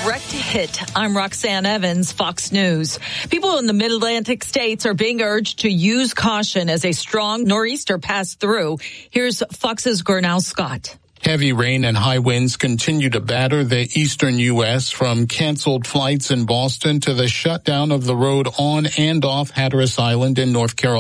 direct hit. I'm Roxanne Evans, Fox News. People in the mid-Atlantic states are being urged to use caution as a strong nor'easter passed through. Here's Fox's Gurnal Scott. Heavy rain and high winds continue to batter the eastern U.S. from canceled flights in Boston to the shutdown of the road on and off Hatteras Island in North Carolina.